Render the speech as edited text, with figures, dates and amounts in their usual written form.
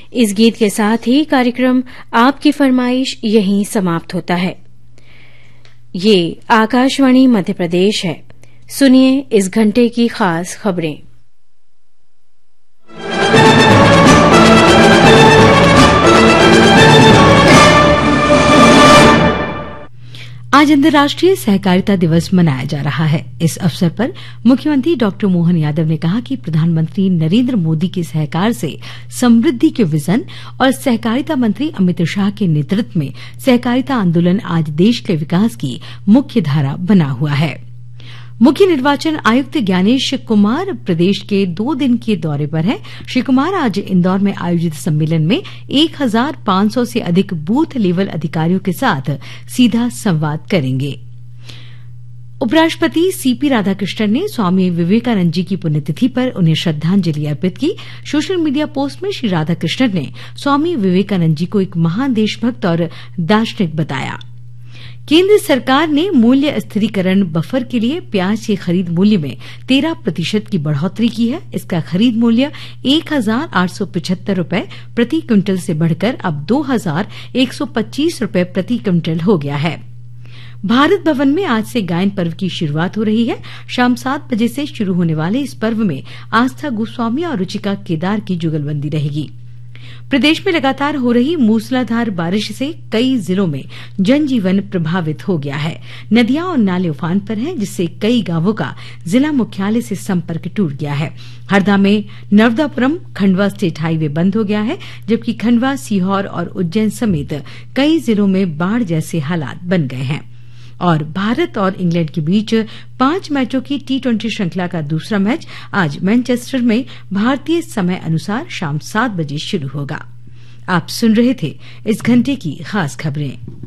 इस गीत के साथ ही कार्यक्रम आपकी फरमाइश यहीं समाप्त होता है। ये आकाशवाणी मध्य प्रदेश है। सुनिए इस घंटे की खास खबरें। आज अंतर्राष्ट्रीय सहकारिता दिवस मनाया जा रहा है। इस अवसर पर मुख्यमंत्री डॉक्टर मोहन यादव ने कहा कि प्रधानमंत्री नरेंद्र मोदी के सहकार से समृद्धि के विजन और सहकारिता मंत्री अमित शाह के नेतृत्व में सहकारिता आंदोलन आज देश के विकास की मुख्य धारा बना हुआ है। मुख्य निर्वाचन आयुक्त ज्ञानेश कुमार प्रदेश के 2 दिन के दौरे पर हैं। श्री कुमार आज इंदौर में आयोजित सम्मेलन में 1500 से अधिक बूथ लेवल अधिकारियों के साथ सीधा संवाद करेंगे। उपराष्ट्रपति सीपी राधाकृष्णन ने स्वामी विवेकानंद जी की पुण्यतिथि पर उन्हें श्रद्धांजलि अर्पित की। सोशल मीडिया पोस्ट में श्री राधाकृष्णन ने स्वामी विवेकानंद जी को एक महान देशभक्त और दार्शनिक बताया। केंद्र सरकार ने मूल्य स्थिरीकरण बफर के लिए प्याज के खरीद मूल्य में 13% की बढ़ोतरी की है। इसका खरीद मूल्य 1,875 रूपये प्रति क्विंटल से बढ़कर अब 2,125 रूपये प्रति क्विंटल हो गया है। भारत भवन में आज से गायन पर्व की शुरुआत हो रही है। शाम 7 बजे से शुरू होने वाले इस पर्व में आस्था गोस्वामी और रुचिका केदार की जुगलबंदी रहेगी। प्रदेश में लगातार हो रही मूसलाधार बारिश से कई जिलों में जनजीवन प्रभावित हो गया है। नदियां और नाले उफान पर हैं, जिससे कई गांवों का जिला मुख्यालय से संपर्क टूट गया है। हरदा में नर्मदापुरम खंडवा स्टेट हाईवे बंद हो गया है, जबकि खंडवा, सीहोर और उज्जैन समेत कई जिलों में बाढ़ जैसे हालात बन गए हैं। और भारत और इंग्लैंड के बीच 5 मैचों की T20 श्रृंखला का दूसरा मैच आज मैनचेस्टर में भारतीय समय अनुसार शाम 7 बजे शुरू होगा। आप सुन रहे थे इस घंटे की खास खबरें।